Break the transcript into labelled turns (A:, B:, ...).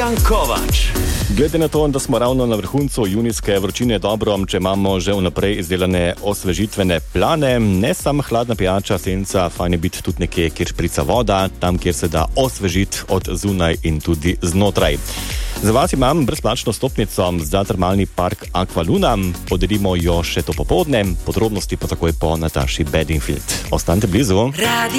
A: Bojan Kovač.
B: Glede na to, da smo ravno na vrhuncu junijske vročine, dobro, če imamo že vnaprej izdelane osvežitvene plane, ne samo hladna pijača, senca, fajn je biti tudi nekje, kjer šprica voda, tam, kjer se da osvežiti od zunaj in tudi znotraj. Za vas imam brezplačno stopnico za termalni park Aqualuna, podelimo jo še to popoldne, podrobnosti pa takoj po Nataši Bedingfield. Ostanite blizu.